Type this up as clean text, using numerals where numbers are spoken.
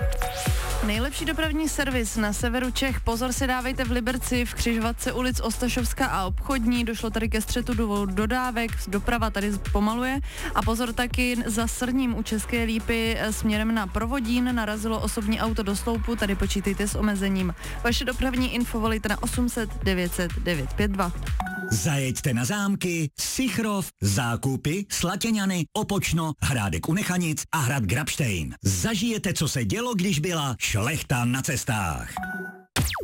Nejlepší dopravní servis na severu Čech. Pozor si dávejte v Liberci, v křižovatce ulic Ostašovská a Obchodní. Došlo tady ke střetu dvou dodávek, doprava tady pomaluje. A pozor taky za Srním u České Lípy směrem na Provodín narazilo osobní auto do sloupu, tady počítejte s omezením. Vaše dopravní info volejte na 800 900 952. Zajeďte na zámky, Sichrov, Zákupy, Slatěňany, Opočno, Hrádek u Nechanic a hrad Grabštejn. Zažijete, co se dělo, když byla šlechta na cestách.